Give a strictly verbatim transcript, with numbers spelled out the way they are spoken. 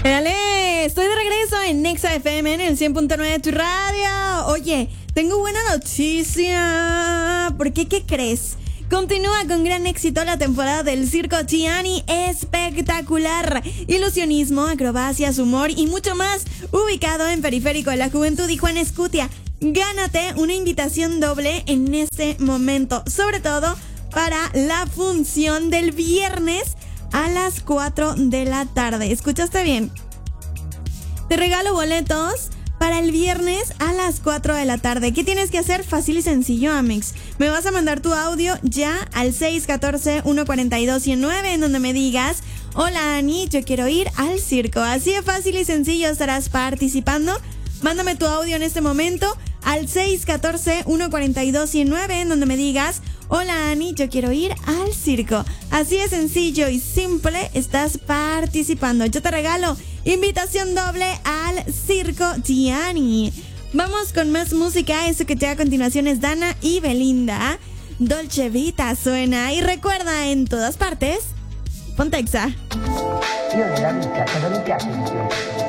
Dale, estoy de regreso en Nexa F M en el cien punto nueve de tu radio. Oye, tengo buena noticia. ¿Por qué? ¿Qué crees? Continúa con gran éxito la temporada del Circo Gianni. Espectacular. Ilusionismo, acrobacias, humor y mucho más. Ubicado en Periférico de la Juventud y Juan Escutia. Gánate una invitación doble en este momento. Sobre todo para la función del viernes a las cuatro de la tarde. ¿Escuchaste bien? Te regalo boletos para el viernes a las cuatro de la tarde. ¿Qué tienes que hacer? Fácil y sencillo, Amex. Me vas a mandar tu audio ya al seis uno cuatro, uno cuatro dos, uno cero nueve en donde me digas: hola, Ani, yo quiero ir al circo. Así de fácil y sencillo estarás participando. Mándame tu audio en este momento al seis uno cuatro, uno cuatro dos, uno cero nueve en donde me digas: hola, Ani, yo quiero ir al circo. Así de sencillo y simple estás participando. Yo te regalo invitación doble al Circo Gianni. Vamos con más música. Eso que te da a continuación es Dana y Belinda. Dolce Vita suena. Y recuerda, en todas partes, Pontexa. Io nella vita cosa mi piace di più?